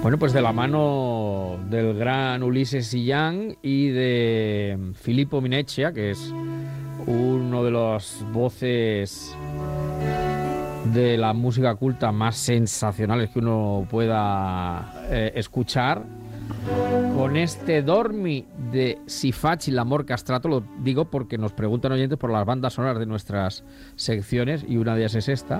Bueno, pues de la mano del gran Ulises Sillán y de Filippo Mineccia, que es uno de las voces de la música culta más sensacionales que uno pueda escuchar, con este Dormi de Si Facci l'amor castrato. Lo digo porque nos preguntan oyentes por las bandas sonoras de nuestras secciones y una de ellas es esta.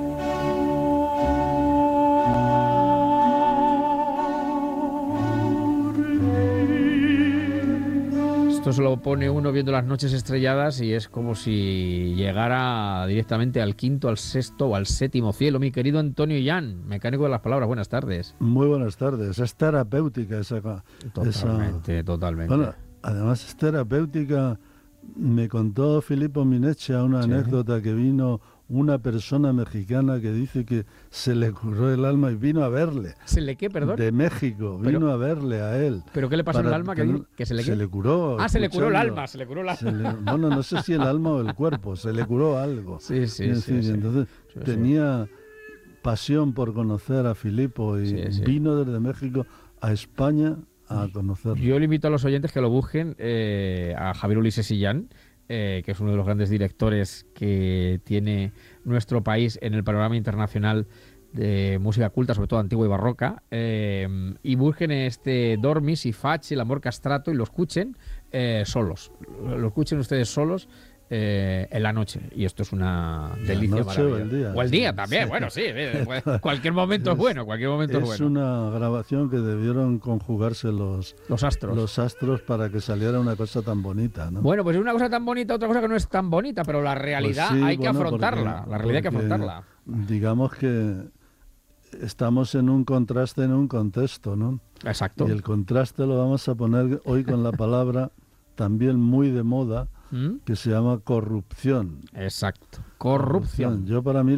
Esto se lo pone uno viendo las noches estrelladas y es como si llegara directamente al quinto, al sexto o al séptimo cielo. Mi querido Antonio Illán, mecánico de las palabras, buenas tardes. Muy buenas tardes. Es terapéutica esa... Totalmente. Bueno, además es terapéutica. Me contó Filippo Mineccia una anécdota que vino una persona mexicana que dice que se le curó el alma y vino a verle. ¿Se le qué, perdón? De México, vino a verle a él. ¿Pero qué le pasó en el alma? ¿Que se le qué? Se le curó. Ah, se le curó el alma, Bueno, no sé si el alma o el cuerpo, se le curó algo. Sí. Entonces tenía pasión por conocer a Filippo y vino desde México a España a conocerlo. Yo le invito a los oyentes que lo busquen a Javier Ulises Sillán, que es uno de los grandes directores que tiene nuestro país en el panorama internacional de música culta, sobre todo antigua y barroca, y busquen este Dormi, Si Facci l'amor castrato y lo escuchen solos. Lo escuchen ustedes solos en la noche, y esto es una delicia maravillosa. O el día también, sí. Bueno, sí, cualquier momento es bueno, es una grabación que debieron conjugarse los astros para que saliera una cosa tan bonita, ¿no? Bueno, pues es una cosa tan bonita, otra cosa que no es tan bonita, pero la realidad hay que afrontarla. Digamos que estamos en un contraste, en un contexto, ¿no? Exacto. Y el contraste lo vamos a poner hoy con la palabra también muy de moda, que se llama corrupción. Exacto. Corrupción. Yo para mí